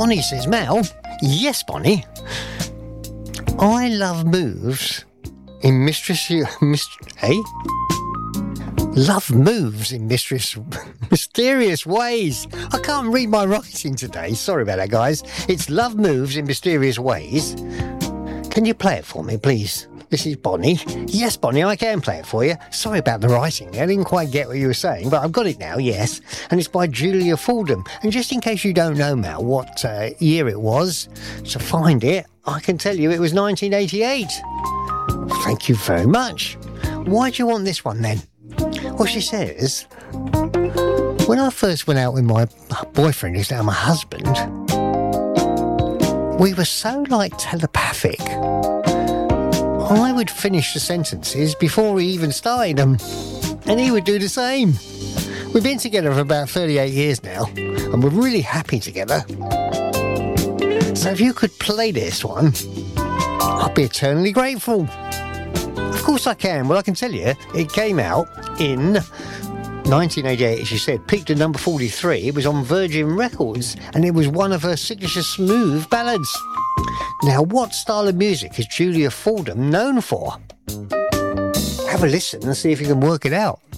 Bonnie, says Mel. Yes, Bonnie. I love moves in Love moves in mysterious ways. I can't read my writing today. Sorry about that, guys. It's love moves in mysterious ways. Can you play it for me, please? This is Bonnie. Yes, Bonnie, I can play it for you. Sorry about the writing. I didn't quite get what you were saying, but I've got it now, yes. And it's by Julia Fordham. And just in case you don't know, Mel, what year it was, to find it, I can tell you it was 1988. Thank you very much. Why do you want this one, then? Well, she says, when I first went out with my boyfriend, who's now my husband, we were so, telepathic. I would finish the sentences before he even started them, and he would do the same. We've been together for about 38 years now, and we're really happy together. So if you could play this one, I'd be eternally grateful. Of course I can. Well, I can tell you, it came out in 1988, as she said, peaked at number 43. It was on Virgin Records, and it was one of her signature smooth ballads. Now, what style of music is Julia Fordham known for? Have a listen and see if you can work it out.